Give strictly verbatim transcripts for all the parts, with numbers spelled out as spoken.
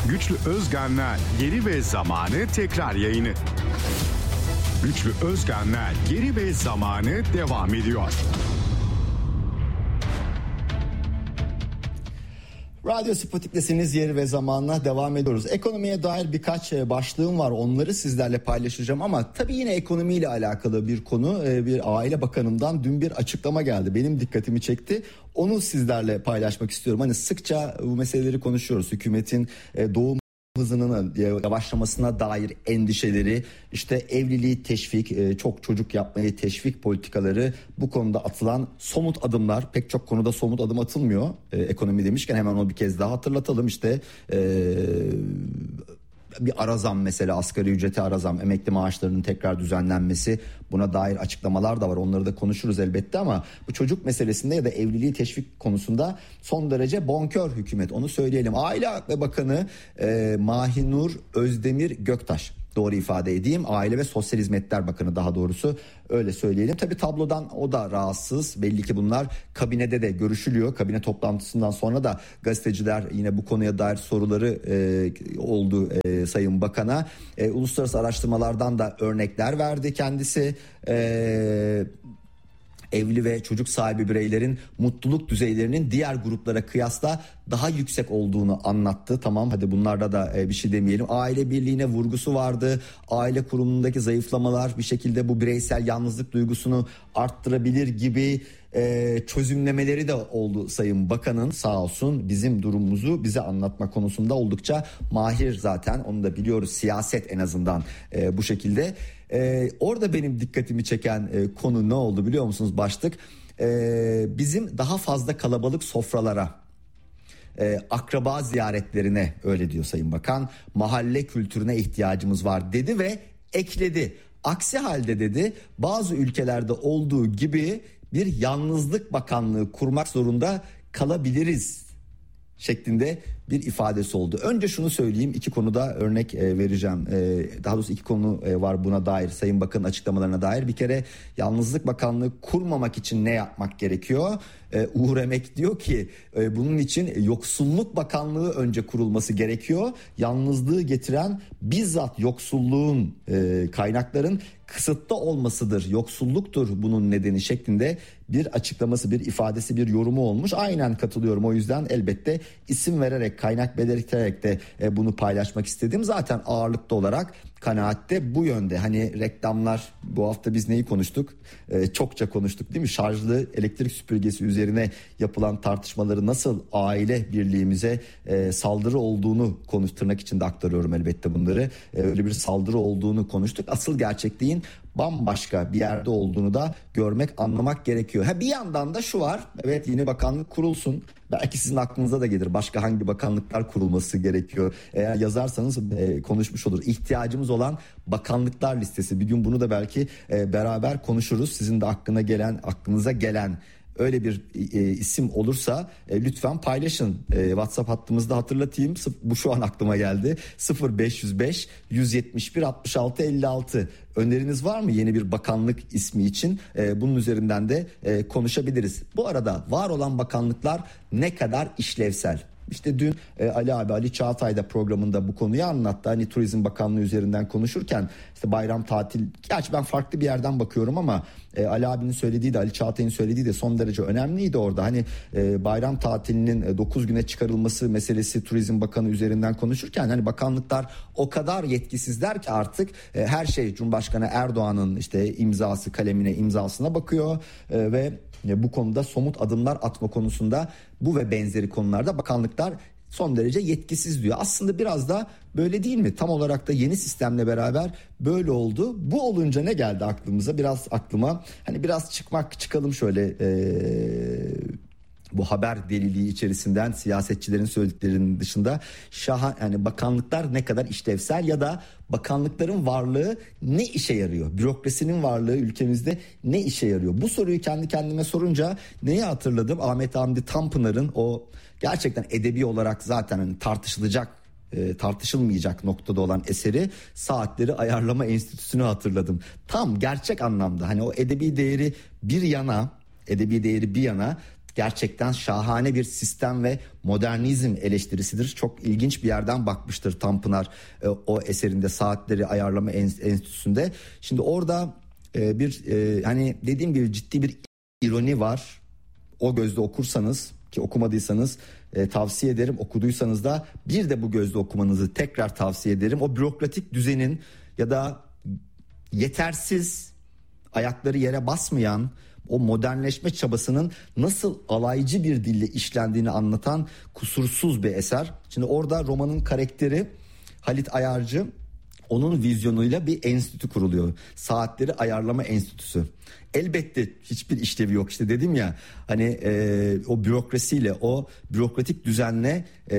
Güçlü Özgen'le Yeri ve Zamanı tekrar yayını. Güçlü Özgen'le Yeri ve Zamanı devam ediyor. Radyo Sputnik'tesiniz, Yeri ve Zaman'la devam ediyoruz. Ekonomiye dair birkaç başlığım var, onları sizlerle paylaşacağım ama tabii yine ekonomiyle alakalı bir konu. Bir Aile Bakanı'ndan dün bir açıklama geldi, benim dikkatimi çekti. Onu sizlerle paylaşmak istiyorum. Hani sıkça bu meseleleri konuşuyoruz. Hükümetin doğum hızının yavaşlamasına dair endişeleri, işte evliliği teşvik, çok çocuk yapmayı teşvik politikaları, bu konuda atılan somut adımlar. Pek çok konuda somut adım atılmıyor. Ee, ekonomi demişken hemen onu bir kez daha hatırlatalım. İşte ee, bir ara zam, mesela asgari ücrete ara zam, emekli maaşlarının tekrar düzenlenmesi, buna dair açıklamalar da var. Onları da konuşuruz elbette ama bu çocuk meselesinde ya da evliliği teşvik konusunda son derece bonkör hükümet, onu söyleyelim. Aile Bakanı e, Mahinur Özdemir Göktaş, doğru ifade edeyim, Aile ve Sosyal Hizmetler Bakanı daha doğrusu, öyle söyleyelim. Tabii tablodan o da rahatsız. Belli ki bunlar kabinede de görüşülüyor. Kabine toplantısından sonra da gazeteciler yine bu konuya dair soruları e, oldu e, Sayın Bakan'a. E, uluslararası araştırmalardan da örnekler verdi kendisi. E, evli ve çocuk sahibi bireylerin mutluluk düzeylerinin diğer gruplara kıyasla daha yüksek olduğunu anlattı. Tamam, hadi bunlarda da bir şey demeyelim. Aile birliğine vurgusu vardı. Aile kurumundaki zayıflamalar bir şekilde bu bireysel yalnızlık duygusunu arttırabilir gibi e, çözümlemeleri de oldu Sayın Bakan'ın, sağ olsun. Bizim durumumuzu bize anlatma konusunda oldukça mahir zaten, onu da biliyoruz, siyaset en azından e, bu şekilde. Ee, orada benim dikkatimi çeken e, konu ne oldu biliyor musunuz, başlık? Ee, bizim daha fazla kalabalık sofralara, e, akraba ziyaretlerine, öyle diyor Sayın Bakan, mahalle kültürüne ihtiyacımız var dedi ve ekledi. Aksi halde dedi, bazı ülkelerde olduğu gibi bir yalnızlık bakanlığı kurmak zorunda kalabiliriz şeklinde bir ifadesi oldu. Önce şunu söyleyeyim, iki konuda örnek e, vereceğim. E, daha doğrusu iki konu e, var buna dair, Sayın Bakan'ın açıklamalarına dair. Bir kere Yalnızlık Bakanlığı kurmamak için ne yapmak gerekiyor? E, Uğur Emek diyor ki e, bunun için Yoksulluk Bakanlığı önce kurulması gerekiyor. Yalnızlığı getiren bizzat yoksulluğun, e, kaynakların kısıtlı olmasıdır, yoksulluktur bunun nedeni şeklinde bir açıklaması, bir ifadesi, bir yorumu olmuş. Aynen katılıyorum. O yüzden elbette isim vererek, kaynak belirterek de e, bunu paylaşmak istedim. Zaten ağırlıklı olarak kanaatte bu yönde. Hani reklamlar, bu hafta biz neyi konuştuk? Ee, çokça konuştuk değil mi? Şarjlı elektrik süpürgesi üzerine yapılan tartışmaları, nasıl aile birliğimize e, saldırı olduğunu konuş, tırnak içinde aktarıyorum elbette bunları. E, öyle bir saldırı olduğunu konuştuk. Asıl gerçekliğin bambaşka bir yerde olduğunu da görmek, anlamak gerekiyor. Ha, bir yandan da şu var. Evet, yeni bakanlık kurulsun. Belki sizin aklınıza da gelir, başka hangi bakanlıklar kurulması gerekiyor. Eğer yazarsanız e, konuşmuş olur. İhtiyacımız olan bakanlıklar listesi. Bir gün bunu da belki e, beraber konuşuruz. Sizin de aklına gelen, aklınıza gelen öyle bir e, isim olursa e, lütfen paylaşın. E, WhatsApp hattımızda hatırlatayım. Bu şu an aklıma geldi. sıfır beş yüz beş yüz yetmiş bir altmış altı elli altı. Öneriniz var mı yeni bir bakanlık ismi için? E, bunun üzerinden de e, konuşabiliriz. Bu arada var olan bakanlıklar ne kadar işlevsel? İşte dün e, Ali abi, Ali Çağatay da programında bu konuyu anlattı. Hani Turizm Bakanlığı üzerinden konuşurken işte bayram tatil, gerçi ben farklı bir yerden bakıyorum ama e, Ali abinin söylediği de, Ali Çağatay'ın söylediği de son derece önemliydi orada. Hani e, bayram tatilinin dokuz güne çıkarılması meselesi Turizm Bakanı üzerinden konuşurken, hani bakanlıklar o kadar yetkisizler ki artık e, her şey Cumhurbaşkanı Erdoğan'ın işte imzası, kalemine, imzasına bakıyor e, ve bu konuda somut adımlar atma konusunda, bu ve benzeri konularda bakanlıklar son derece yetkisiz diyor. Aslında biraz da böyle değil mi? Tam olarak da yeni sistemle beraber böyle oldu. Bu olunca ne geldi aklımıza? Biraz aklıma hani biraz çıkmak çıkalım şöyle ee, bu haber deliliği içerisinden, siyasetçilerin söylediklerinin dışında şaha, yani bakanlıklar ne kadar işlevsel ya da bakanlıkların varlığı ne işe yarıyor? Bürokrasinin varlığı ülkemizde ne işe yarıyor? Bu soruyu kendi kendime sorunca neyi hatırladım? Ahmet Hamdi Tanpınar'ın o gerçekten edebi olarak zaten hani tartışılacak, e, tartışılmayacak noktada olan eseri Saatleri Ayarlama Enstitüsü'nü hatırladım. Tam gerçek anlamda hani o edebi değeri bir yana, edebi değeri bir yana, gerçekten şahane bir sistem ve modernizm eleştirisidir. Çok ilginç bir yerden bakmıştır Tanpınar e, o eserinde, Saatleri Ayarlama Enstitüsü'nde. Şimdi orada e, bir e, hani dediğim gibi ciddi bir ironi var. O gözle okursanız, ki okumadıysanız e, tavsiye ederim, okuduysanız da bir de bu gözle okumanızı tekrar tavsiye ederim. O bürokratik düzenin ya da yetersiz, ayakları yere basmayan o modernleşme çabasının nasıl alaycı bir dille işlendiğini anlatan kusursuz bir eser. Şimdi orada romanın karakteri Halit Ayarcı, onun vizyonuyla bir enstitü kuruluyor. Saatleri Ayarlama Enstitüsü. Elbette hiçbir işlevi yok, işte dedim ya hani e, o bürokrasiyle, o bürokratik düzenle e,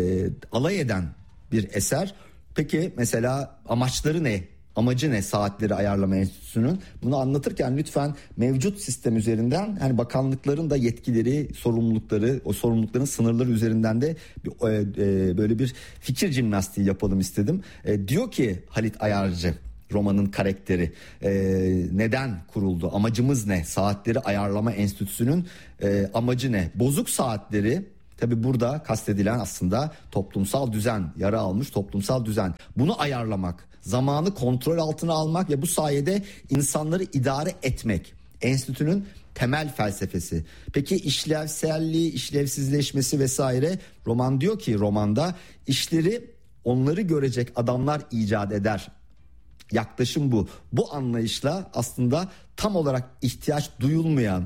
alay eden bir eser. Peki mesela amaçları ne? Amacı ne Saatleri Ayarlama Enstitüsü'nün? Bunu anlatırken lütfen mevcut sistem üzerinden, hani bakanlıkların da yetkileri, sorumlulukları, o sorumlulukların sınırları üzerinden de bir, e, e, böyle bir fikir jimnastiği yapalım istedim. E, diyor ki Halit Ayarcı, romanın karakteri, e, neden kuruldu? Amacımız ne? Saatleri Ayarlama Enstitüsü'nün e, amacı ne? Bozuk saatleri, tabii burada kastedilen aslında toplumsal düzen, yara almış toplumsal düzen. Bunu ayarlamak, zamanı kontrol altına almak ve bu sayede insanları idare etmek. Enstitünün temel felsefesi. Peki işlevselliği, işlevsizleşmesi vesaire, roman diyor ki, romanda işleri onları görecek adamlar icat eder. Yaklaşım bu. Bu anlayışla aslında tam olarak ihtiyaç duyulmayan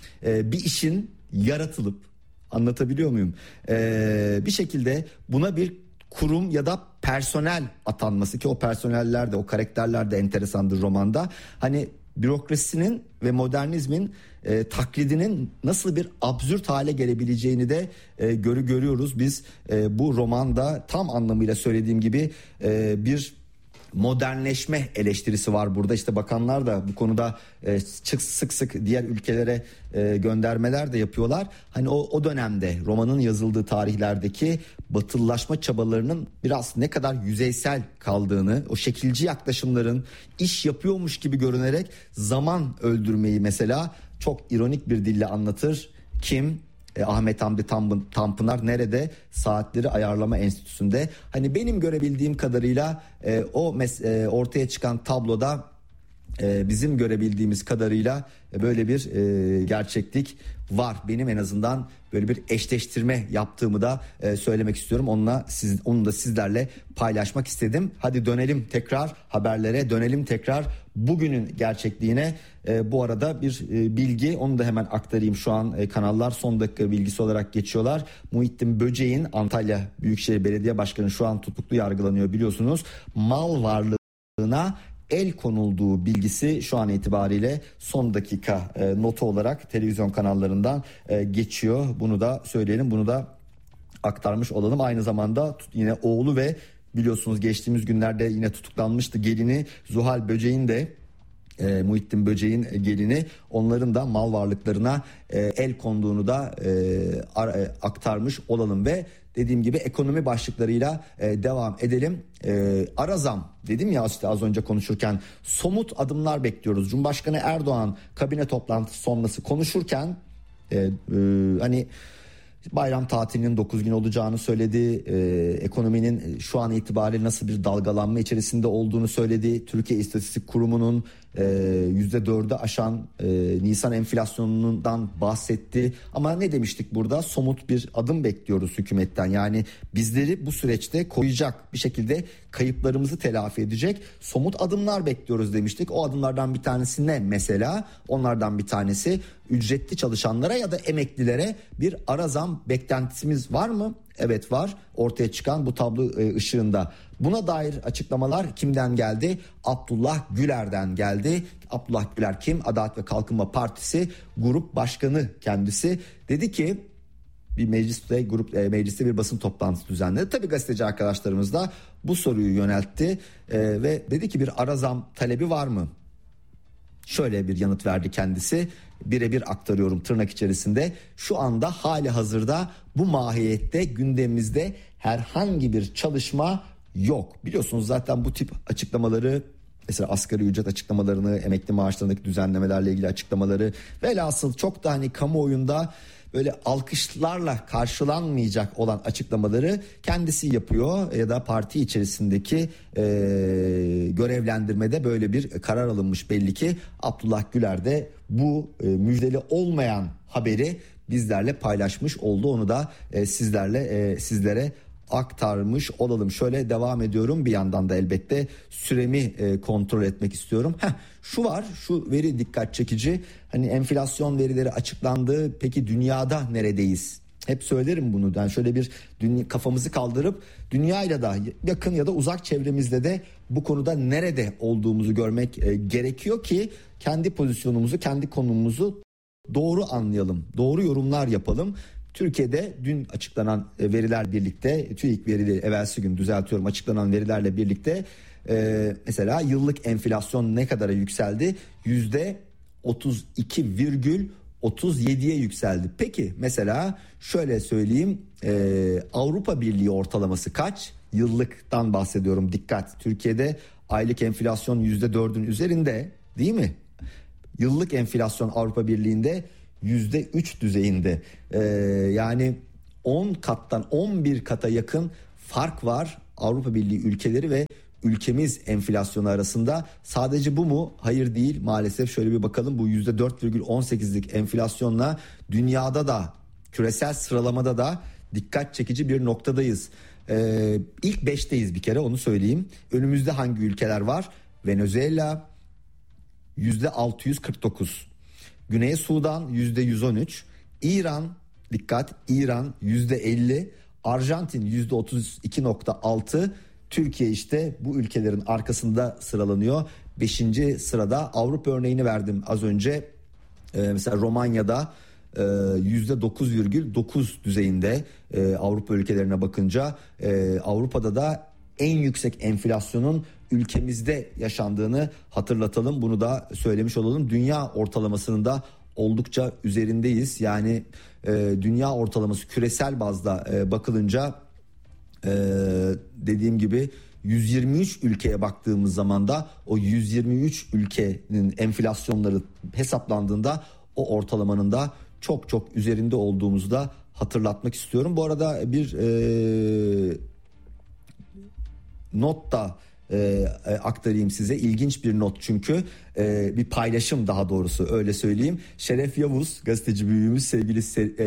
e, bir işin yaratılıp, anlatabiliyor muyum? Ee, bir şekilde buna bir kurum ya da personel atanması, ki o personeller de, o karakterler de enteresandır romanda. Hani bürokrasinin ve modernizmin e, taklidinin nasıl bir absürt hale gelebileceğini de e, görü görüyoruz. Biz e, bu romanda tam anlamıyla söylediğim gibi e, bir modernleşme eleştirisi var burada. İşte bakanlar da bu konuda e, sık sık sık diğer ülkelere e, göndermeler de yapıyorlar. Hani o o dönemde, romanın yazıldığı tarihlerdeki batılılaşma çabalarının biraz ne kadar yüzeysel kaldığını, o şekilci yaklaşımların iş yapıyormuş gibi görünerek zaman öldürmeyi mesela çok ironik bir dille anlatır. Kim? Ahmet Hamdi Tanpınar nerede? Saatleri Ayarlama Enstitüsü'nde. Hani benim görebildiğim kadarıyla e, o mes- e, ortaya çıkan tabloda e, bizim görebildiğimiz kadarıyla e, böyle bir e, gerçeklik var. Benim en azından böyle bir eşleştirme yaptığımı da e, söylemek istiyorum. Onunla siz, onu da sizlerle paylaşmak istedim. Hadi dönelim tekrar haberlere, dönelim tekrar bugünün gerçekliğine. E, bu arada bir e, bilgi, onu da hemen aktarayım. Şu an e, kanallar son dakika bilgisi olarak geçiyorlar. Muhittin Böceğin, Antalya Büyükşehir Belediye Başkanı şu an tutuklu yargılanıyor biliyorsunuz. Mal varlığına el konulduğu bilgisi şu an itibariyle son dakika e, notu olarak televizyon kanallarından e, geçiyor. Bunu da söyleyelim, bunu da aktarmış olalım. Aynı zamanda yine oğlu ve biliyorsunuz geçtiğimiz günlerde yine tutuklanmıştı gelini Zuhal Böceğin de, E, Muhittin Böceğin gelini, onların da mal varlıklarına e, el konduğunu da e, ar, e, aktarmış olalım ve dediğim gibi ekonomi başlıklarıyla e, devam edelim. E, ara zam dedim ya işte az önce konuşurken, somut adımlar bekliyoruz. Cumhurbaşkanı Erdoğan kabine toplantısı sonrası konuşurken e, e, hani bayram tatilinin dokuz gün olacağını söyledi. Ee, ekonominin şu an itibariyle nasıl bir dalgalanma içerisinde olduğunu söyledi. Türkiye İstatistik Kurumu'nun e, yüzde dördü aşan e, Nisan enflasyonundan bahsetti. Ama ne demiştik burada? Somut bir adım bekliyoruz hükümetten. Yani bizleri bu süreçte koruyacak, bir şekilde kayıplarımızı telafi edecek somut adımlar bekliyoruz demiştik. O adımlardan bir tanesi ne mesela? Onlardan bir tanesi ücretli çalışanlara ya da emeklilere bir ara zam beklentisimiz var mı? Evet var. Ortaya çıkan bu tablo ışığında. Buna dair açıklamalar kimden geldi? Abdullah Güler'den geldi. Abdullah Güler kim? Adalet ve Kalkınma Partisi Grup Başkanı kendisi. Dedi ki bir mecliste grup e, mecliste bir basın toplantısı düzenledi. Tabii gazeteci arkadaşlarımız da bu soruyu yöneltti e, ve dedi ki bir ara zam talebi var mı? Şöyle bir yanıt verdi kendisi. Birebir aktarıyorum tırnak içerisinde. Şu anda hali hazırda bu mahiyette gündemimizde herhangi bir çalışma yok. Biliyorsunuz zaten bu tip açıklamaları, mesela asgari ücret açıklamalarını, emekli maaşlarındaki düzenlemelerle ilgili açıklamaları, velhasıl çok da hani kamuoyunda böyle alkışlarla karşılanmayacak olan açıklamaları kendisi yapıyor ya da parti içerisindeki e, görevlendirmede böyle bir karar alınmış belli ki. Abdullah Güler de bu e, müjdeli olmayan haberi bizlerle paylaşmış oldu. Onu da e, sizlerle e, sizlere aktarmış olalım. Şöyle devam ediyorum. Bir yandan da elbette süremi e, kontrol etmek istiyorum. Heh, şu var, şu veri dikkat çekici. Hani enflasyon verileri açıklandı. Peki dünyada neredeyiz? Hep söylerim bunu. Yani şöyle bir dünya, kafamızı kaldırıp dünyayla da yakın ya da uzak çevremizde de bu konuda nerede olduğumuzu görmek e, gerekiyor ki kendi pozisyonumuzu, kendi konumumuzu doğru anlayalım. Doğru yorumlar yapalım. Türkiye'de dün açıklanan veriler birlikte, TÜİK verileri evvelsi gün düzeltiyorum açıklanan verilerle birlikte e, mesela yıllık enflasyon ne kadara yükseldi? yüzde otuz iki virgül otuz yediye yükseldi. Peki mesela şöyle söyleyeyim, e, Avrupa Birliği ortalaması kaç? Yıllıktan bahsediyorum, dikkat. Türkiye'de aylık enflasyon yüzde dördün üzerinde değil mi? Yıllık enflasyon Avrupa Birliği'nde yüzde üç düzeyinde. Ee, yani on kattan on bir kata yakın fark var Avrupa Birliği ülkeleri ve ülkemiz enflasyonu arasında. Sadece bu mu? Hayır değil maalesef. Şöyle bir bakalım, bu yüzde dört virgül on sekizlik enflasyonla dünyada da küresel sıralamada da dikkat çekici bir noktadayız. Ee, ilk beşteyiz bir kere, onu söyleyeyim. Önümüzde hangi ülkeler var? Venezuela yüzde altı yüz kırk dokuz, Güney Sudan yüzde yüz on üç, İran, dikkat, İran yüzde elli, Arjantin yüzde otuz iki nokta altı, Türkiye işte bu ülkelerin arkasında sıralanıyor. Beşinci sırada. Avrupa örneğini verdim az önce. Ee, mesela Romanya'da e, yüzde dokuz virgül dokuz düzeyinde e, Avrupa ülkelerine bakınca. E, Avrupa'da da en yüksek enflasyonun ülkemizde yaşandığını hatırlatalım. Bunu da söylemiş olalım. Dünya ortalamasının da oldukça üzerindeyiz. Yani e, dünya ortalaması küresel bazda e, bakılınca e, dediğim gibi yüz yirmi üç ülkeye baktığımız zaman da o yüz yirmi üç ülkenin enflasyonları hesaplandığında o ortalamanın da çok çok üzerinde olduğumuzu da hatırlatmak istiyorum. Bu arada bir e, not da e, aktarayım size. İlginç bir not çünkü e, bir paylaşım, daha doğrusu öyle söyleyeyim. Şeref Yavuz, gazeteci büyüğümüz sevgili e,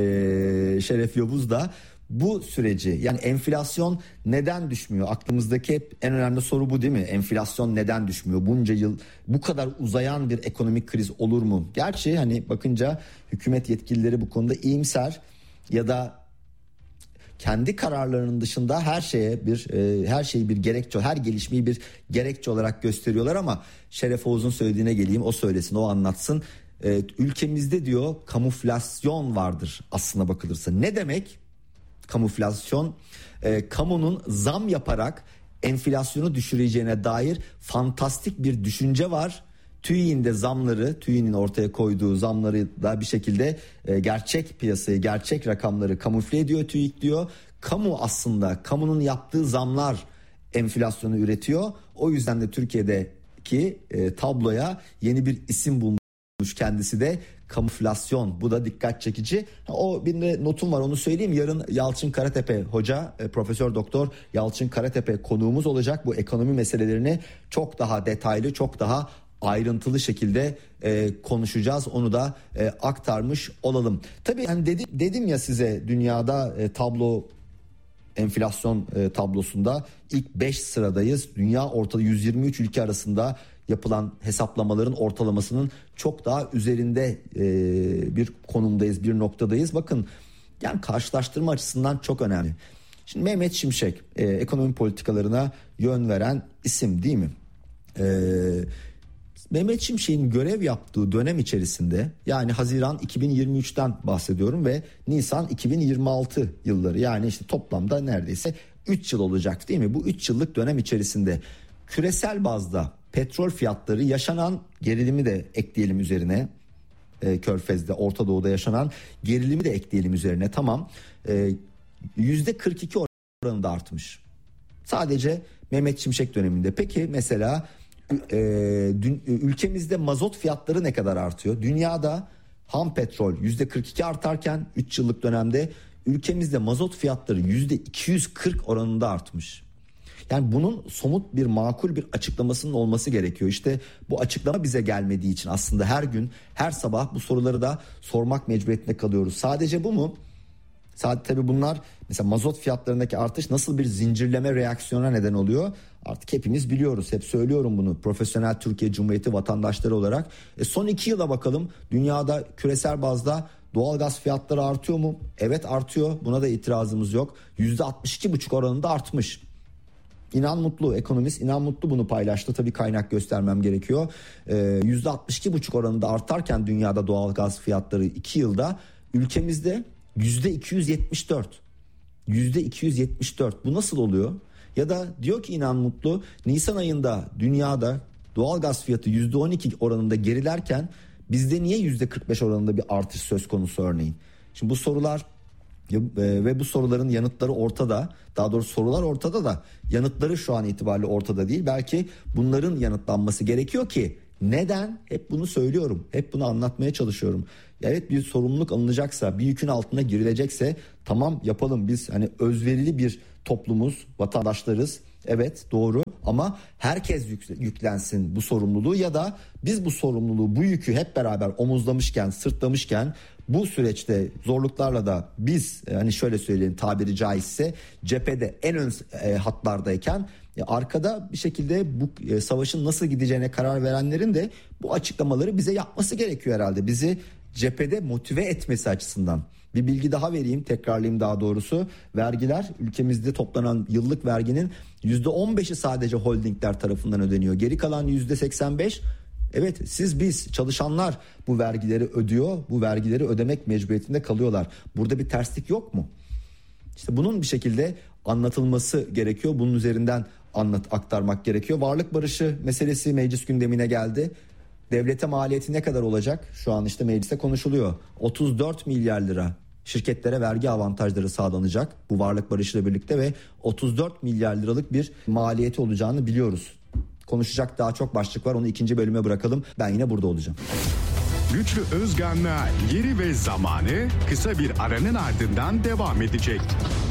e, Şeref Yavuz da bu süreci, yani enflasyon neden düşmüyor? Aklımızdaki hep en önemli soru bu değil mi? Enflasyon neden düşmüyor? Bunca yıl bu kadar uzayan bir ekonomik kriz olur mu? Gerçi hani bakınca hükümet yetkilileri bu konuda iyimser ya da kendi kararlarının dışında her şeye bir e, her şeyi bir gerekçe, her gelişmeyi bir gerekçe olarak gösteriyorlar ama Şeref Oğuz'un söylediğine geleyim, o söylesin, o anlatsın. E, ülkemizde diyor kamuflasyon vardır aslına bakılırsa. Ne demek kamuflasyon? E, kamunun zam yaparak enflasyonu düşüreceğine dair fantastik bir düşünce var. TÜİK'in de zamları, TÜİK'in ortaya koyduğu zamları da bir şekilde e, gerçek piyasayı, gerçek rakamları kamufle ediyor TÜİK diyor. Kamu aslında, kamunun yaptığı zamlar enflasyonu üretiyor. O yüzden de Türkiye'deki e, tabloya yeni bir isim bulmuş kendisi de, kamuflasyon. Bu da dikkat çekici. O bir de notum var, onu söyleyeyim. Yarın Yalçın Karatepe hoca, e, Profesör Doktor Yalçın Karatepe konuğumuz olacak. Bu ekonomi meselelerini çok daha detaylı, çok daha ayrıntılı şekilde e, konuşacağız. Onu da e, aktarmış olalım. Tabii yani dedim, dedim ya size, dünyada e, tablo, enflasyon e, tablosunda ilk beş sıradayız. Dünya ortada yüz yirmi üç ülke arasında yapılan hesaplamaların ortalamasının çok daha üzerinde e, bir konumdayız, bir noktadayız. Bakın, yani karşılaştırma açısından çok önemli. Şimdi Mehmet Şimşek e, ekonomi politikalarına yön veren isim değil mi? Eee Mehmet Şimşek'in görev yaptığı dönem içerisinde, yani Haziran iki bin yirmi üçten bahsediyorum ve Nisan iki bin yirmi altı yılları, yani işte toplamda neredeyse üç yıl olacak değil mi? Bu üç yıllık dönem içerisinde küresel bazda petrol fiyatları, yaşanan gerilimi de ekleyelim üzerine, e, Körfez'de, Orta Doğu'da yaşanan gerilimi de ekleyelim üzerine, tamam, e, yüzde kırk iki oranında artmış sadece Mehmet Şimşek döneminde. Peki mesela E, dün, ülkemizde mazot fiyatları ne kadar artıyor? Dünyada ham petrol yüzde kırk iki artarken üç yıllık dönemde ülkemizde mazot fiyatları yüzde iki yüz kırk oranında artmış. Yani bunun somut bir makul bir açıklamasının olması gerekiyor. İşte bu açıklama bize gelmediği için aslında her gün her sabah bu soruları da sormak mecburiyetinde kalıyoruz. Sadece bu mu? Sadece tabii bunlar mesela mazot fiyatlarındaki artış nasıl bir zincirleme reaksiyona neden oluyor? Artık hepimiz biliyoruz. Hep söylüyorum bunu profesyonel Türkiye Cumhuriyeti vatandaşları olarak. E son iki yıla bakalım, dünyada küresel bazda doğalgaz fiyatları artıyor mu? Evet artıyor. Buna da itirazımız yok. yüzde altmış iki buçuk oranında artmış. İnan Mutlu, ekonomist İnan Mutlu bunu paylaştı. Tabii kaynak göstermem gerekiyor. Ee, yüzde altmış iki buçuk oranında artarken dünyada doğalgaz fiyatları iki yılda, ülkemizde yüzde iki yüz yetmiş dört. yüzde iki yüz yetmiş dört. Bu nasıl oluyor? Ya da diyor ki İnan Mutlu, Nisan ayında dünyada doğalgaz fiyatı yüzde on iki oranında gerilerken bizde niye yüzde kırk beş oranında bir artış söz konusu örneğin? Şimdi bu sorular ve bu soruların yanıtları ortada. Daha doğrusu sorular ortada da yanıtları şu an itibariyle ortada değil. Belki bunların yanıtlanması gerekiyor ki neden? Hep bunu söylüyorum. Hep bunu anlatmaya çalışıyorum. Evet, bir sorumluluk alınacaksa, bir yükün altına girilecekse tamam yapalım. Biz hani özverili bir toplumuz, vatandaşlarız. Evet, doğru, ama herkes yüklensin bu sorumluluğu ya da biz bu sorumluluğu, bu yükü hep beraber omuzlamışken, sırtlamışken bu süreçte zorluklarla da biz hani şöyle söyleyeyim tabiri caizse cephede en ön e, hatlardayken e, arkada bir şekilde bu e, savaşın nasıl gideceğine karar verenlerin de bu açıklamaları bize yapması gerekiyor herhalde. Bizi cephede motive etmesi açısından. Bir bilgi daha vereyim, tekrarlayayım daha doğrusu. Vergiler, ülkemizde toplanan yıllık verginin yüzde on beşi sadece holdingler tarafından ödeniyor. Geri kalan yüzde seksen beş, evet siz biz çalışanlar bu vergileri ödüyor. Bu vergileri ödemek mecburiyetinde kalıyorlar. Burada bir terslik yok mu? İşte bunun bir şekilde anlatılması gerekiyor. Bunun üzerinden anlat aktarmak gerekiyor. Varlık barışı meselesi meclis gündemine geldi. Devlete maliyeti ne kadar olacak? Şu an işte mecliste konuşuluyor. otuz dört milyar lira şirketlere vergi avantajları sağlanacak bu varlık barışıyla birlikte ve otuz dört milyar liralık bir maliyeti olacağını biliyoruz. Konuşacak daha çok başlık var, onu ikinci bölüme bırakalım. Ben yine burada olacağım. Güçlü Özgan'la Yeri ve Zamanı kısa bir aranın ardından devam edecek.